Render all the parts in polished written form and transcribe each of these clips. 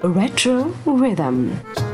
Retro Rhythm.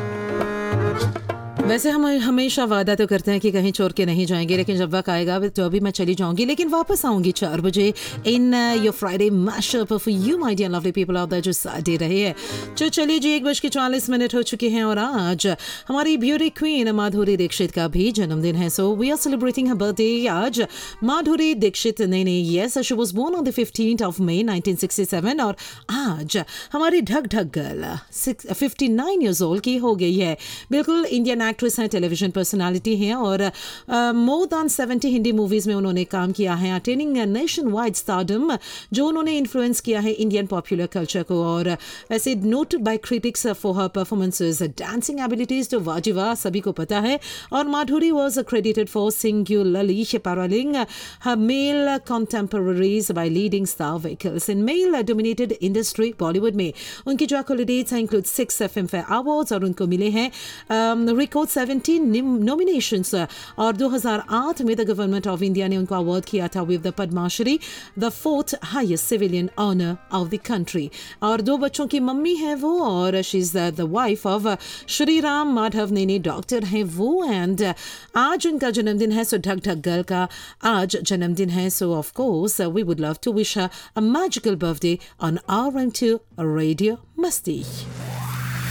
वैसे हम हमेशा वादा तो करते हैं कि कहीं छोड़ के नहीं जाएंगे, लेकिन जब वक्त आएगा तो अभी मैं चली जाऊंगी, लेकिन वापस आऊंगी 4 बजे in your Friday mashup for you my dear lovely people out there जो साथ दे रहे हैं। तो चलिए जी, 1:40 हो चुके हैं और आज हमारी ब्यूटी क्वीन माधुरी दीक्षित का भी जन्मदिन है। So we are celebrating her birthday आज। माधुरी दीक्षित नहीं yes, she was born on the 15th of May 1967 और आज हमारी ढक ढक गर्ल 59 years old की हो गई है। बिल्कुल इंडियन एक्ट्रेस हैं, टेलीविजन पर्सनालिटी हैं और मोर दैन 70 हिंदी मूवीज़ में उन्होंने काम किया है, अटेनिंग नेशन वाइड स्टारडम, जो उन्होंने इन्फ्लुएंस किया है इंडियन पॉपुलर कल्चर को। और वैसे noted bye critics for her performances, dancing abilities तो वाजिवा सभी को पता है। और माधुरी was credited for singularly पैरालिंग her mail contemporaries bye leading star vehicles in male dominated industry Bollywood में। उनकी जो एक्colades हैं इंक्लूड 6 फिल्म फेयर अवार्ड्स और उनको मिले हैं रिकॉर्ड 17 नॉमिनेशंस। और 2008 में द गवर्नमेंट ऑफ इंडिया ने उनको अवार्ड किया था with the Padmashri, the 4th highest civilian honour of the country. और 2 बच्चों की मम्मी है वो, और she is the wife of Shri Ram Madhav Nene, doctor हैं वो। एंड आज उनका जन्मदिन है, सो ढक ढक गर्ल का आज जन्मदिन है। सो of course we would love to wish a magical birthday on RM2 radio मस्ती।